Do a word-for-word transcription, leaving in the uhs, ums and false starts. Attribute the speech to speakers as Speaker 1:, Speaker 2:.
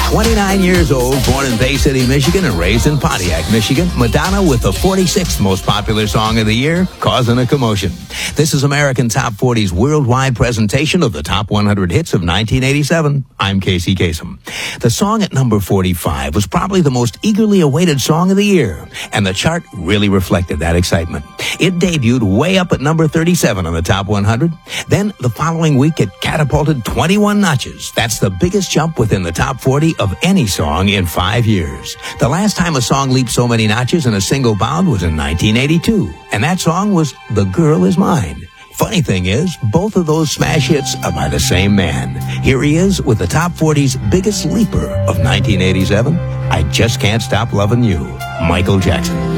Speaker 1: twenty-nine years old, born in Bay City, Michigan, and raised in Pontiac, Michigan, Madonna with the forty-sixth most popular song of the year, causing a commotion. This is American Top forty's worldwide presentation of the top one hundred hits of nineteen eighty-seven. I'm Casey Kasem. The song at number forty-five was probably the most eagerly awaited song of the year, and the chart really reflected that excitement. It debuted way up at number thirty-seven on the top one hundred. Then, the following week, it catapulted twenty-one notches. That's the biggest jump within the top forty of any song in five years. The last time a song leaped so many notches in a single bound was in nineteen eighty-two, and that song was The Girl Is Mine. Funny thing is, both of those smash hits are by the same man. Here he is with the top forty's biggest leaper of nineteen eighty-seven, I Just Can't Stop Loving You, Michael Jackson.